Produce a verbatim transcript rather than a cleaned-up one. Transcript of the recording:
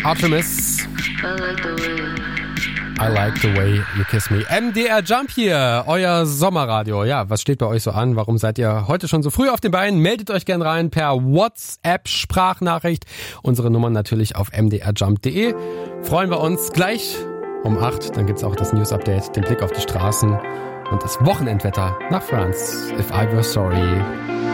Artemis. I like the way you kiss me. M D R Jump hier, euer Sommerradio. Ja, was steht bei euch so an? Warum seid ihr heute schon so früh auf den Beinen? Meldet euch gern rein per WhatsApp-Sprachnachricht. Unsere Nummer natürlich auf m d r jump punkt d e. Freuen wir uns gleich um acht. Dann gibt's auch das News-Update, den Blick auf die Straßen und das Wochenendwetter nach France. If I Were Sorry.